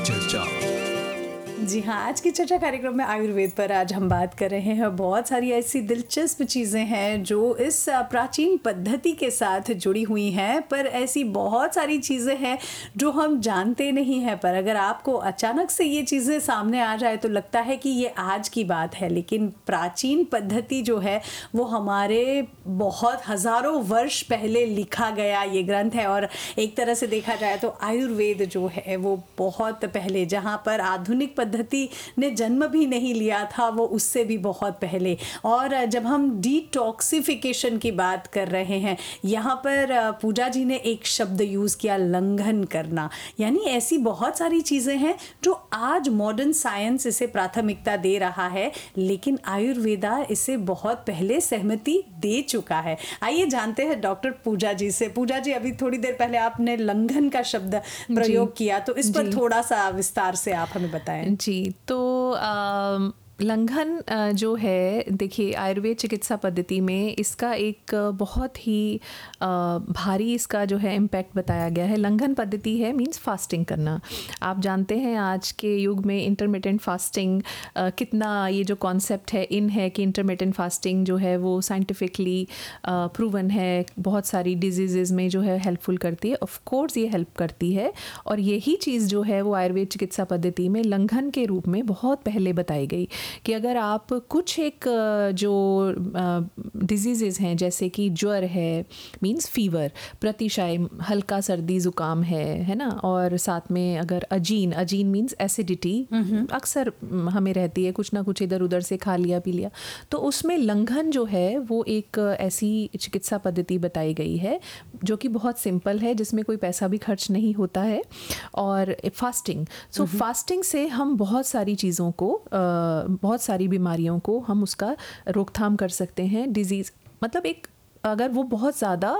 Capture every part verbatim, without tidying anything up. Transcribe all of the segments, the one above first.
चर्चा। जी हाँ, आज की चर्चा कार्यक्रम में आयुर्वेद पर आज हम बात कर रहे हैं। बहुत सारी ऐसी दिलचस्प चीज़ें हैं जो इस प्राचीन पद्धति के साथ जुड़ी हुई हैं, पर ऐसी बहुत सारी चीज़ें हैं जो हम जानते नहीं हैं। पर अगर आपको अचानक से ये चीज़ें सामने आ जाए तो लगता है कि ये आज की बात है, लेकिन प्राचीन पद्धति जो है वो हमारे बहुत हज़ारों वर्ष पहले लिखा गया ये ग्रंथ है। और एक तरह से देखा जाए तो आयुर्वेद जो है वो बहुत पहले, जहाँ पर आधुनिक पद्धति ने जन्म भी नहीं लिया था, वो उससे भी बहुत पहले। और जब हम डिटॉक्सिफिकेशन की बात कर रहे हैं, यहाँ पर पूजा जी ने एक शब्द यूज़ किया, लंघन करना। यानी ऐसी बहुत सारी चीज़ें हैं जो आज मॉडर्न साइंस इसे प्राथमिकता दे रहा है, लेकिन आयुर्वेदा इसे बहुत पहले सहमति दे चुका है। आइए जानते हैं डॉक्टर पूजा जी से। पूजा जी, अभी थोड़ी देर पहले आपने लंघन का शब्द प्रयोग किया, तो इस पर थोड़ा सा विस्तार से आप हमें बताएं। जी, तो आ, लंघन जो है, देखिए आयुर्वेद चिकित्सा पद्धति में इसका एक बहुत ही भारी इसका जो है इम्पैक्ट बताया गया है। लंघन पद्धति है मींस फास्टिंग करना। आप जानते हैं आज के युग में इंटरमिटेंट फास्टिंग कितना, ये जो कॉन्सेप्ट है इन है कि इंटरमिटेंट फास्टिंग जो है वो साइंटिफिकली प्रूवन है, बहुत सारी डिजीज़ में जो है हेल्पफुल करती है। ऑफ कोर्स ये हेल्प करती है, और यही चीज़ जो है वो आयुर्वेद चिकित्सा पद्धति में लंघन के रूप में बहुत पहले बताई गई कि अगर आप कुछ एक जो डिजीज़ हैं जैसे कि ज्वर है मींस फीवर, प्रतिशाय हल्का सर्दी ज़ुकाम है है ना, और साथ में अगर अजीन, अजीन मींस एसिडिटी अक्सर हमें रहती है, कुछ ना कुछ इधर उधर से खा लिया पी लिया, तो उसमें लंघन जो है वो एक ऐसी चिकित्सा पद्धति बताई गई है जो कि बहुत सिंपल है, जिसमें कोई पैसा भी खर्च नहीं होता है। और फास्टिंग, सो फास्टिंग से हम बहुत सारी चीज़ों को, बहुत सारी बीमारियों को हम उसका रोकथाम कर सकते हैं। डिजीज़ मतलब एक, अगर वो बहुत ज़्यादा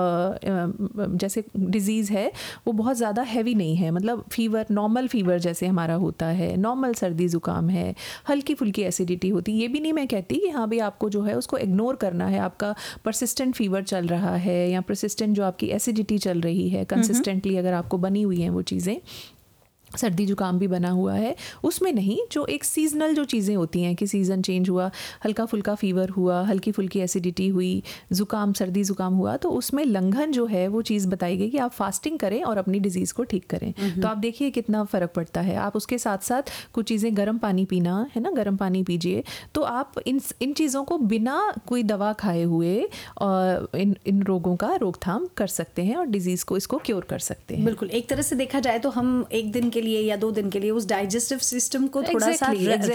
जैसे डिज़ीज़ है वो बहुत ज़्यादा हैवी नहीं है, मतलब फीवर, नॉर्मल फीवर जैसे हमारा होता है, नॉर्मल सर्दी ज़ुकाम है, हल्की फुल्की एसिडिटी होती है, ये भी नहीं मैं कहती कि हाँ भाई आपको जो है उसको इग्नोर करना है। आपका परसिस्टेंट फीवर चल रहा है या परसिस्टेंट जो आपकी एसिडिटी चल रही है कंसिस्टेंटली, अगर आपको बनी हुई हैं वो चीज़ें, सर्दी जुकाम भी बना हुआ है, उसमें नहीं, जो एक सीजनल जो चीज़ें होती हैं कि सीज़न चेंज हुआ, हल्का फुल्का फीवर हुआ, हल्की फुल्की एसिडिटी हुई, ज़ुकाम, सर्दी ज़ुकाम हुआ, तो उसमें लंघन जो है वो चीज़ बताई गई कि आप फास्टिंग करें और अपनी डिजीज़ को ठीक करें। तो आप देखिए कितना फ़र्क पड़ता है। आप उसके साथ साथ कुछ चीज़ें, गर्म पानी पीना है ना, गर्म पानी पीजिए, तो आप इन इन चीज़ों को बिना कोई दवा खाए हुए और इन इन रोगों का रोकथाम कर सकते हैं और डिजीज़ को, इसको क्योर कर सकते हैं। बिल्कुल, एक तरह से देखा जाए तो हम एक दिन के लिए या दो दिन के लिए उस डाइजेस्टिव सिस्टम को थोड़ा सा exactly,